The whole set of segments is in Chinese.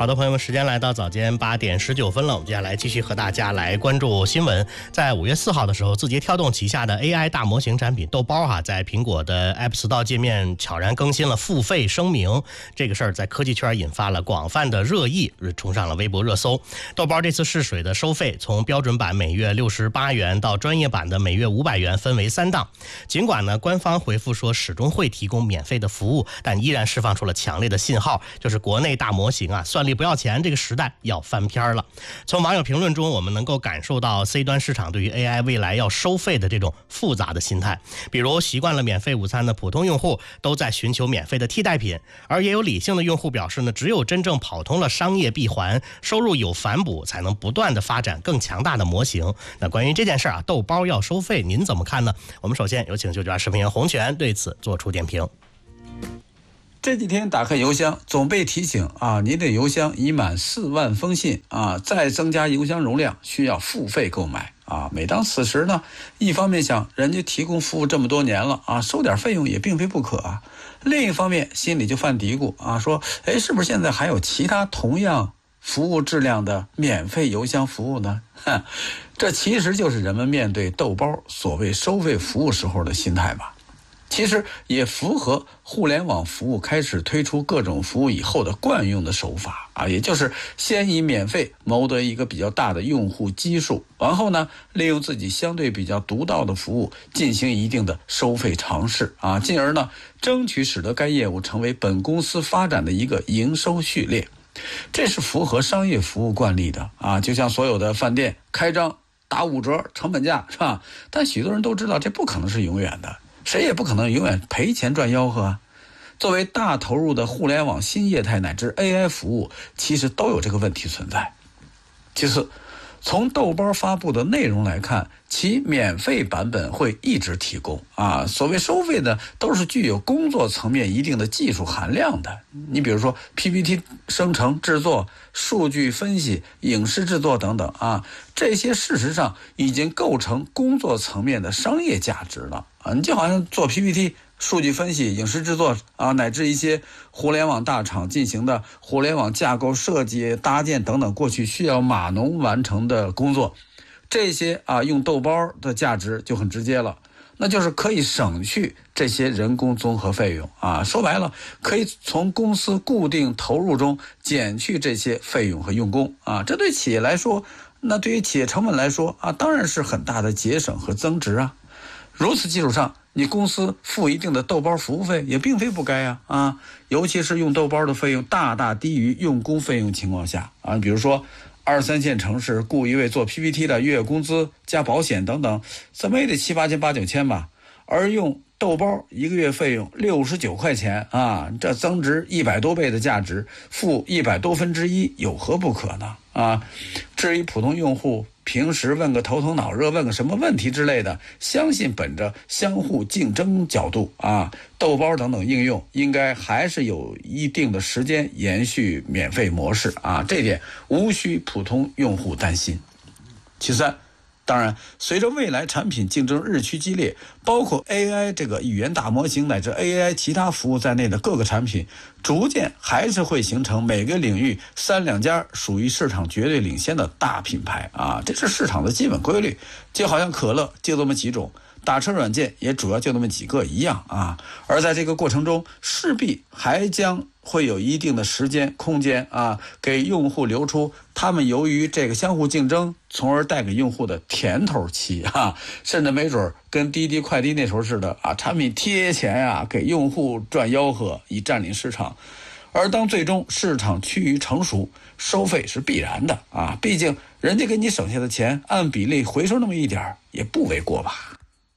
好的，朋友们，时间来到早间8点19分了，我们接下来继续和大家来关注新闻。在5月4号的时候，字节跳动旗下的 AI 大模型产品豆包在苹果的 App Store 界面悄然更新了付费声明。这个事儿在科技圈引发了广泛的热议，冲上了微博热搜。豆包这次试水的收费从标准版每月68元到专业版的每月500元，分为3档。尽管呢，官方回复说始终会提供免费的服务，但依然释放出了强烈的信号，就是国内大模型算力不要钱，这个时代要翻篇了。从网友评论中，我们能够感受到 C 端市场对于 AI 未来要收费的这种复杂的心态。比如习惯了免费午餐的普通用户都在寻求免费的替代品，而也有理性的用户表示呢，只有真正跑通了商业闭环，收入有反哺，才能不断的发展更强大的模型。那关于这件事豆包要收费，您怎么看呢？我们首先有请992视频员洪泉对此做出点评。 这几天打开邮箱，总被提醒您的邮箱已满4万封信再增加邮箱容量需要付费购买每当此时呢，一方面想人家提供服务这么多年了收点费用也并非不可另一方面心里就犯嘀咕说是不是现在还有其他同样服务质量的免费邮箱服务呢？这其实就是人们面对豆包所谓收费服务时候的心态吧。其实也符合互联网服务开始推出各种服务以后的惯用的手法也就是先以免费谋得一个比较大的用户基数，然后呢，利用自己相对比较独到的服务进行一定的收费尝试进而呢，争取使得该业务成为本公司发展的一个营收序列。这是符合商业服务惯例的就像所有的饭店开张打5折成本价是吧？但许多人都知道这不可能是永远的，谁也不可能永远赔钱赚吆喝作为大投入的互联网新业态乃至 AI 服务，其实都有这个问题存在。其次，从豆包发布的内容来看，其免费版本会一直提供所谓收费的都是具有工作层面一定的技术含量的。你比如说 PPT 生成制作、数据分析、影视制作等等这些事实上已经构成工作层面的商业价值了你就好像做 PPT、数据分析、影视制作乃至一些互联网大厂进行的互联网架构设计、搭建等等过去需要码农完成的工作，这些用豆包的价值就很直接了，那就是可以省去这些人工综合费用说白了，可以从公司固定投入中减去这些费用和用工这对企业来说，那对于企业成本来说当然是很大的节省和增值如此基础上，你公司付一定的豆包服务费也并非不该尤其是用豆包的费用大大低于用工费用情况下比如说2、3线城市雇一位做 PPT 的月工资加保险等等，怎么也得7、8千、8、9千吧。而用豆包一个月费用69块钱这增值100多倍的价值，付100多分之一，有何不可呢？至于普通用户平时问个头疼脑热，问个什么问题之类的，相信本着相互竞争角度豆包等等应用应该还是有一定的时间延续免费模式这点无需普通用户担心。其三，当然随着未来产品竞争日趋激烈，包括 AI 这个语言大模型乃至 AI 其他服务在内的各个产品，逐渐还是会形成每个领域3、2家属于市场绝对领先的大品牌这是市场的基本规律，就好像可乐就这么几种，打车软件也主要就那么几个一样而在这个过程中势必还将会有一定的时间空间给用户留出他们由于这个相互竞争从而带给用户的甜头期甚至没准跟滴滴快递那时候似的产品贴钱给用户赚吆喝以占领市场。而当最终市场趋于成熟，收费是必然的毕竟人家给你省下的钱按比例回收那么一点也不为过吧。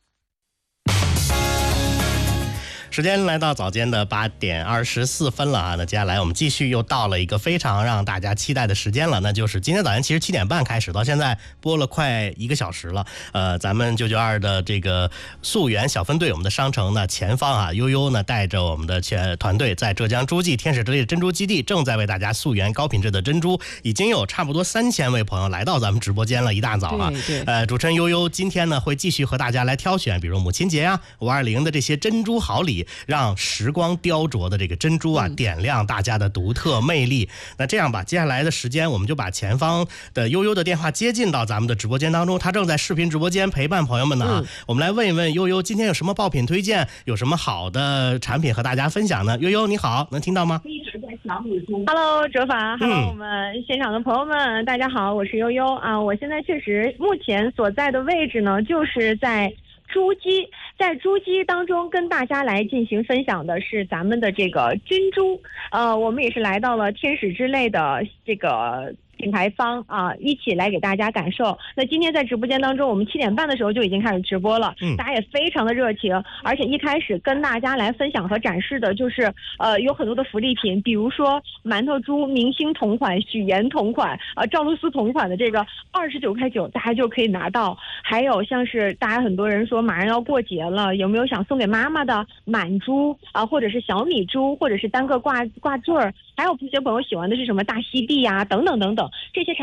时间来到早间的8点24分了那接下来我们继续又到了一个非常让大家期待的时间了，那就是今天早上其实7点半开始，到现在播了快1个小时了。咱们992的这个溯源小分队，我们的商城呢前方悠悠呢带着我们的团队在浙江诸暨天使之力珍珠基地正在为大家溯源高品质的珍珠，已经有差不多3000位朋友来到咱们直播间了，一大早主持人悠悠今天呢会继续和大家来挑选，比如母亲节520的这些珍珠好礼。 以让时光雕琢的这个珍珠啊，点亮大家的独特魅力。那这样吧，接下来的时间我们就把前方的悠悠的电话接进到咱们的直播间当中，他正在视频直播间陪伴朋友们呢。我们来问一问悠悠，今天有什么爆品推荐，有什么好的产品和大家分享呢？悠悠你好，能听到吗？ Hello， 哲法 ，Hello，我们现场的朋友们，大家好，我是悠悠啊。我现在确实目前所在的位置呢，就是在珠玑，在珠玑当中跟大家来进行分享的是咱们的这个珍珠，我们也是来到了天使之泪的这个品牌方啊，一起来给大家感受。那今天在直播间当中，我们7点半的时候就已经开始直播了，大家也非常的热情，而且一开始跟大家来分享和展示的就是有很多的福利品，比如说馒头珠明星同款、许妍同款、赵露思同款的这个29.9块，大家就可以拿到。还有像是大家很多人说马上要过节了，有没有想送给妈妈的满珠啊，或者是小米珠，或者是单个挂坠儿？还有一些朋友喜欢的是什么大溪地呀，等等等等。这些产